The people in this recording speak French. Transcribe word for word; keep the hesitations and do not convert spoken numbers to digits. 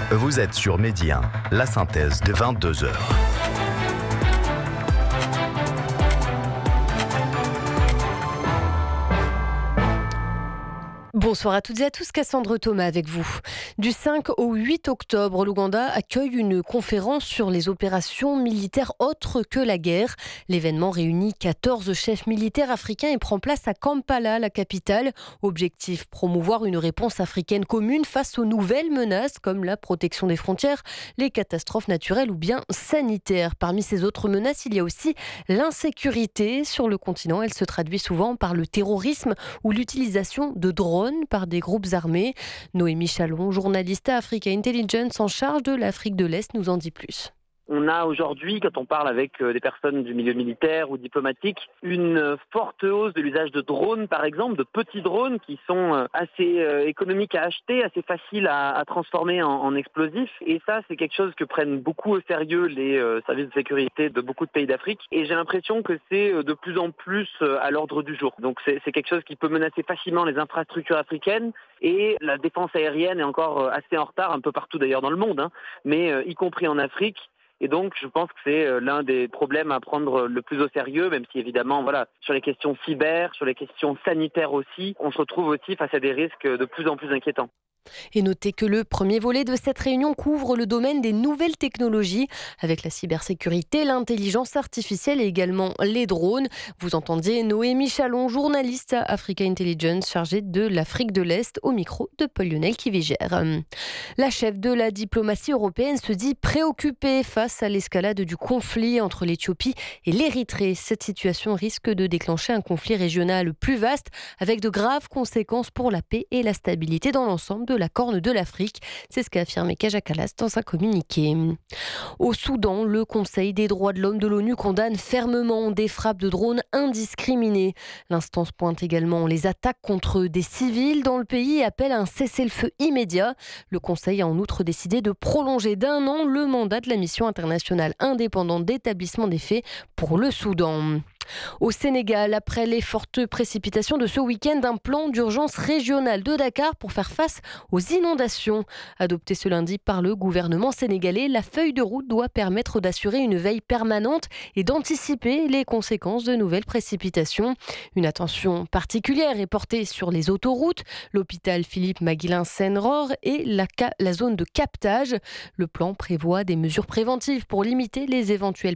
Vous êtes sur Midi un, la synthèse de vingt-deux heures. Bonsoir à toutes et à tous, Cassandre Thomas avec vous. Du cinq au huit octobre, l'Ouganda accueille une conférence sur les opérations militaires autres que la guerre. L'événement réunit quatorze chefs militaires africains et prend place à Kampala, la capitale. Objectif, promouvoir une réponse africaine commune face aux nouvelles menaces comme la protection des frontières, les catastrophes naturelles ou bien sanitaires. Parmi ces autres menaces, il y a aussi l'insécurité. Sur le continent, elle se traduit souvent par le terrorisme ou l'utilisation de drones par des groupes armés. Noémie Chalon, journaliste à Africa Intelligence en charge de l'Afrique de l'Est, nous en dit plus. On a aujourd'hui, quand on parle avec des personnes du milieu militaire ou diplomatique, une forte hausse de l'usage de drones, par exemple, de petits drones qui sont assez économiques à acheter, assez faciles à, à transformer en, en explosifs. Et ça, c'est quelque chose que prennent beaucoup au sérieux les euh, services de sécurité de beaucoup de pays d'Afrique. Et j'ai l'impression que c'est de plus en plus à l'ordre du jour. Donc c'est, c'est quelque chose qui peut menacer facilement les infrastructures africaines. Et la défense aérienne est encore assez en retard, un peu partout d'ailleurs dans le monde, hein, mais euh, y compris en Afrique. Et donc, je pense que c'est l'un des problèmes à prendre le plus au sérieux, même si évidemment, voilà, sur les questions cyber, sur les questions sanitaires aussi, on se retrouve aussi face à des risques de plus en plus inquiétants. Et notez que le premier volet de cette réunion couvre le domaine des nouvelles technologies, avec la cybersécurité, l'intelligence artificielle et également les drones. Vous entendiez Noémie Chalon, journaliste à Africa Intelligence, chargée de l'Afrique de l'Est, au micro de Paul-Lionel Kivigère. La chef de la diplomatie européenne se dit préoccupée face à l'escalade du conflit entre l'Éthiopie et l'Érythrée. Cette situation risque de déclencher un conflit régional plus vaste, avec de graves conséquences pour la paix et la stabilité dans l'ensemble de la Corne de l'Afrique. C'est ce qu'a affirmé Kaja Kallas dans un communiqué. Au Soudan, le Conseil des droits de l'homme de l'ONU condamne fermement des frappes de drones indiscriminées. L'instance pointe également les attaques contre des civils dans le pays et appelle à un cessez-le-feu immédiat. Le Conseil a en outre décidé de prolonger d'un an le mandat de la mission internationale indépendante d'établissement des faits pour le Soudan. Au Sénégal, après les fortes précipitations de ce week-end, un plan d'urgence régional de Dakar pour faire face aux inondations. Adopté ce lundi par le gouvernement sénégalais, la feuille de route doit permettre d'assurer une veille permanente et d'anticiper les conséquences de nouvelles précipitations. Une attention particulière est portée sur les autoroutes, l'hôpital Philippe Maguilin-Senghor et la, ca- la zone de captage. Le plan prévoit des mesures préventives pour limiter les éventuelles